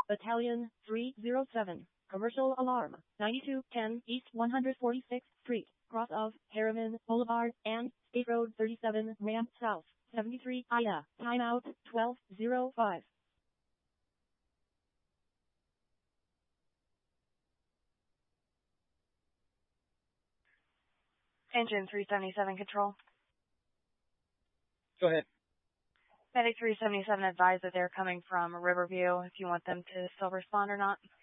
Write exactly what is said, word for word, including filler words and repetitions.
Battalion three oh seven. Commercial alarm. ninety-two ten East one hundred forty-sixth Street, cross of Harriman Boulevard and State Road thirty-seven, ramp south. seventy-three I A. Timeout twelve oh five. Engine three seventy-seven control. Go ahead. Medic three seventy-seven advised that they're coming from Riverview, if you want them to still respond or not.